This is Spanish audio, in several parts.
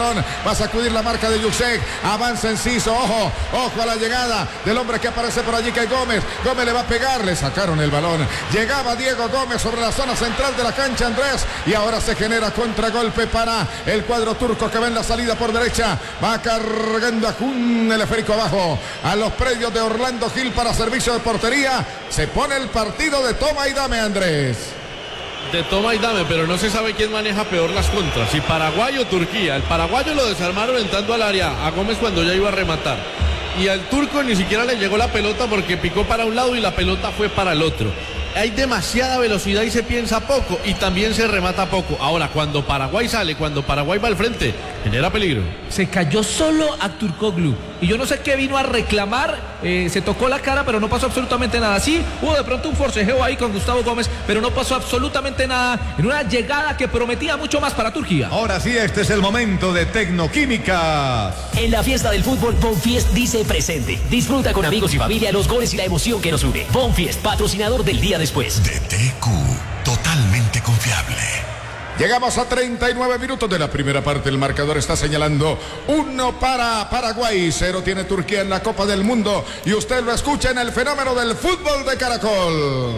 balón, va a sacudir la marca de Yuksek, avanza Enciso, ojo a la llegada del hombre que aparece por allí, que es Gómez le va a pegar, le sacaron el balón, llegaba Diego Gómez sobre la zona central de la cancha, Andrés, y ahora se genera contragolpe para el cuadro turco que va en la salida por derecha, va cargando a Jun, el esférico abajo, a los predios de Orlando Gil para servicio de portería, se pone el partido de toma y dame, Andrés. De toma y dame, pero no se sabe quién maneja peor las contras, si Paraguay o Turquía. El paraguayo lo desarmaron entrando al área a Gómez cuando ya iba a rematar, y al turco ni siquiera le llegó la pelota porque picó para un lado y la pelota fue para el otro. Hay demasiada velocidad y se piensa poco, y también se remata poco. Ahora, cuando Paraguay sale, cuando Paraguay va al frente, genera peligro. Se cayó solo Aktürkoğlu, y yo no sé qué vino a reclamar, se tocó la cara, pero no pasó absolutamente nada. Sí, hubo de pronto un forcejeo ahí con Gustavo Gómez, pero no pasó absolutamente nada en una llegada que prometía mucho más para Turquía. Ahora sí, este es el momento de Tecnoquímicas. En la fiesta del fútbol, Bonfiest dice presente. Disfruta con amigos y familia los goles y la emoción que nos une. Bonfiest, patrocinador del día después. DTQ, totalmente confiable. Llegamos a 39 minutos de la primera parte. El marcador está señalando 1 para Paraguay, 0 tiene Turquía en la Copa del Mundo. Y usted lo escucha en el fenómeno del fútbol de Caracol.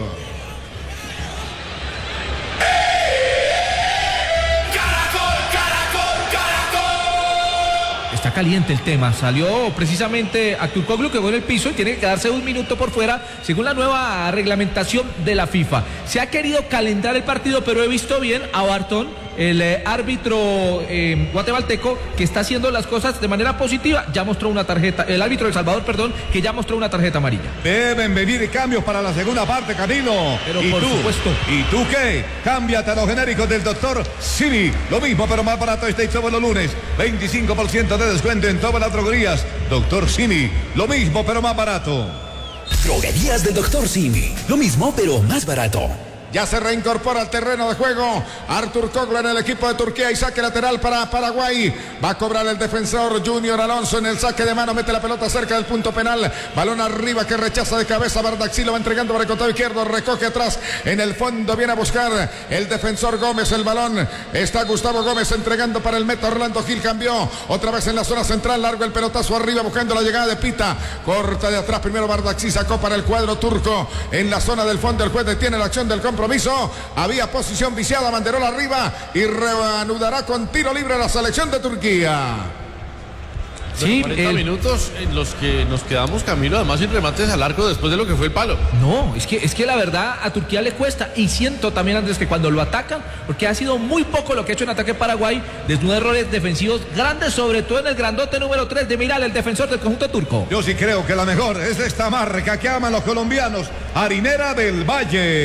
Está caliente el tema, salió precisamente Aktürkoğlu, que fue en el piso y tiene que quedarse un minuto por fuera según la nueva reglamentación de la FIFA. Se ha querido calentar el partido, pero he visto bien a Bartón, el árbitro guatemalteco, que está haciendo las cosas de manera positiva. Ya mostró una tarjeta, el árbitro de El Salvador, perdón, que ya mostró una tarjeta amarilla. Deben venir cambios para la segunda parte, Camilo. Pero por supuesto. ¿Y tú qué? Cámbiate a los genéricos del doctor Simi. Lo mismo, pero más barato este y todos los lunes. 25% de descuento en todas las droguerías. Doctor Simi. Lo mismo, pero más barato. Droguerías del Doctor Simi. Lo mismo, pero más barato. Ya se reincorpora al terreno de juego Aktürkoğlu en el equipo de Turquía y saque lateral para Paraguay. Va a cobrar el defensor Junior Alonso en el saque de mano. Mete la pelota cerca del punto penal. Balón arriba que rechaza de cabeza. Bardaxi lo va entregando por el costado izquierdo. Recoge atrás. En el fondo viene a buscar el defensor Gómez el balón. Está Gustavo Gómez entregando para el meta. Orlando Gil cambió. Otra vez en la zona central. Largo el pelotazo arriba buscando la llegada de Pita. Corta de atrás. Primero Bardaxi sacó para el cuadro turco. En la zona del fondo el juez detiene la acción del compromiso. Había posición viciada, banderola arriba y reanudará con tiro libre la selección de Turquía. Sí, 40 minutos en los que nos quedamos, Camilo, además sin remates al arco después de lo que fue el palo. No, es que la verdad a Turquía le cuesta, y siento también, Andrés, que cuando lo atacan, porque ha sido muy poco lo que ha hecho en ataque Paraguay, desde unos errores defensivos grandes, sobre todo en el grandote número 3 de Miral, el defensor del conjunto turco. Yo sí creo que la mejor es esta marca que aman los colombianos, Harinera del Valle.